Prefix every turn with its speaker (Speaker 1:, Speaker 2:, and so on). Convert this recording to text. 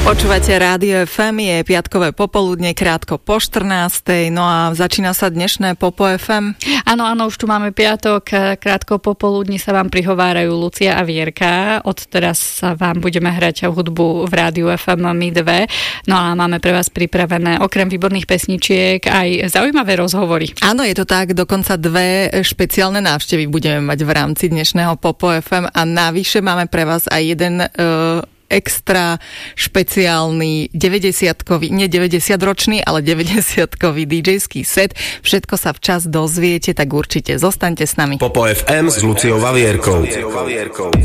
Speaker 1: Počúvate Rádio FM, je piatkové popoludne, krátko po 14:00, no a začína sa dnešné Popo FM.
Speaker 2: Áno, už tu máme piatok, krátko popoludní sa vám prihovárajú Lucia a Vierka. Od teraz sa vám budeme hrať hudbu v Rádiu FM my dve. No a máme pre vás pripravené okrem výborných pesničiek aj zaujímavé rozhovory.
Speaker 1: Áno, je to tak, dokonca 2 špeciálne návštevy budeme mať v rámci dnešného Popo FM a navyše máme pre vás aj jeden extra špeciálny 90-kový, nie 90-ročný, ale 90-kový DJ-ský set. Všetko sa včas dozviete, tak určite zostaňte s nami.
Speaker 3: Popo FM s Luciou a Vierkou.